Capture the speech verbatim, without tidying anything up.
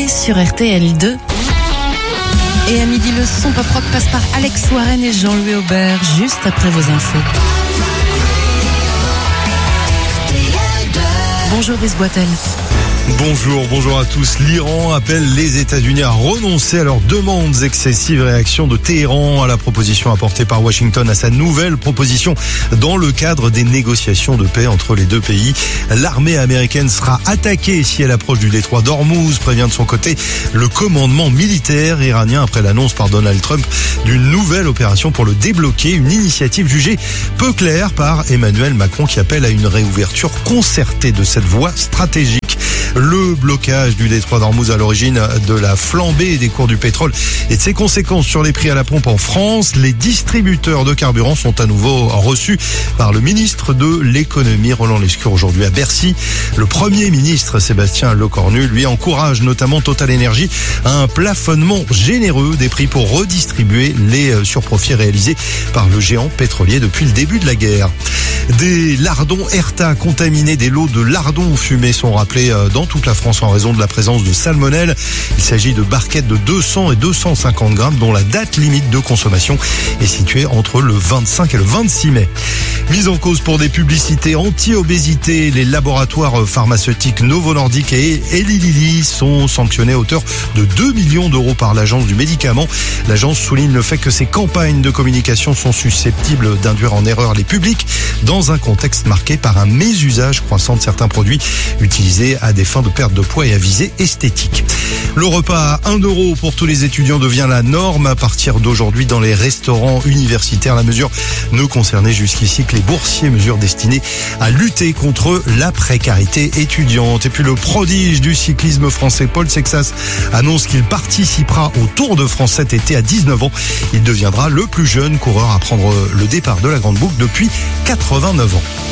T sur R T L deux. Et à midi, le son pop rock passe par Alex Warren et Jean-Louis Aubert, juste après vos infos. Bonjour Brice Boitel. Bonjour, bonjour à tous. L'Iran appelle les États-Unis à renoncer à leurs demandes excessives. Réaction de Téhéran à la proposition apportée par Washington à sa nouvelle proposition dans le cadre des négociations de paix entre les deux pays. L'armée américaine sera attaquée si elle approche du détroit d'Ormuz, prévient de son côté le commandement militaire iranien après l'annonce par Donald Trump d'une nouvelle opération pour le débloquer. Une initiative jugée peu claire par Emmanuel Macron qui appelle à une réouverture concertée de cette voie stratégique. Le blocage du détroit d'Ormuz à l'origine de la flambée des cours du pétrole et de ses conséquences sur les prix à la pompe en France. Les distributeurs de carburant sont à nouveau reçus par le ministre de l'économie Roland Lescure aujourd'hui à Bercy. Le premier ministre Sébastien Lecornu lui encourage notamment Total Energy à un plafonnement généreux des prix pour redistribuer les surprofits réalisés par le géant pétrolier depuis le début de la guerre. Des lardons Erta contaminés, des lots de lardons fumés sont rappelés dans toute la France en raison de la présence de salmonelle. Il s'agit de barquettes de deux cents et deux cent cinquante grammes dont la date limite de consommation est située entre le vingt-cinq et le vingt-six mai. Mise en cause pour des publicités anti-obésité, les laboratoires pharmaceutiques Novo Nordisk et Eli Lilly sont sanctionnés à hauteur de deux millions d'euros par l'agence du médicament. L'agence souligne le fait que ces campagnes de communication sont susceptibles d'induire en erreur les publics dans un contexte marqué par un mésusage croissant de certains produits utilisés à des fins de perte de poids et à visée esthétique. Le repas à un euro pour tous les étudiants devient la norme à partir d'aujourd'hui dans les restaurants universitaires. La mesure ne concernait jusqu'ici que les boursiers, mesure destinée à lutter contre la précarité étudiante. Et puis le prodige du cyclisme français Paul Sexas annonce qu'il participera au Tour de France cet été à dix-neuf ans. Il deviendra le plus jeune coureur à prendre le départ de la Grande Boucle depuis quatre-vingt-neuf ans.